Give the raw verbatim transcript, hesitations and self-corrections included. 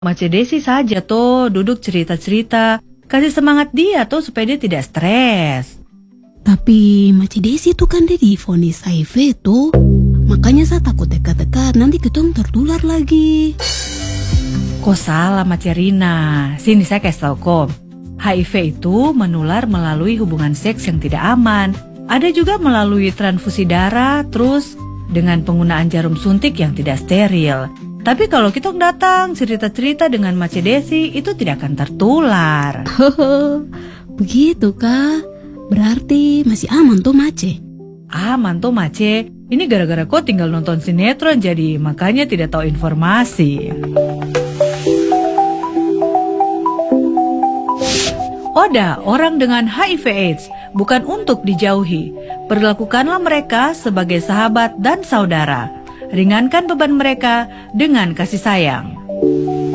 Mace Desi saja toh duduk cerita-cerita. Kasih semangat dia toh supaya dia tidak stres. Tapi Mace Desi tuh kan dia divonis H I V tuh. Makanya saya takut dekat-dekat, nanti ketong tertular lagi. Kok salah Mace Rina? Sini saya kasih tahu kok. H I V itu menular melalui hubungan seks yang tidak aman. Ada juga melalui transfusi darah, terus dengan penggunaan jarum suntik yang tidak steril. Tapi kalau kita datang cerita-cerita dengan Mace Desi, itu tidak akan tertular. Begitu kah? Berarti masih aman tuh Mace? Aman tuh Mace. Ini gara-gara kau tinggal nonton sinetron jadi makanya tidak tahu informasi. Oda, orang dengan H I V AIDS bukan untuk dijauhi. Perlakukanlah mereka sebagai sahabat dan saudara. Ringankan beban mereka dengan kasih sayang.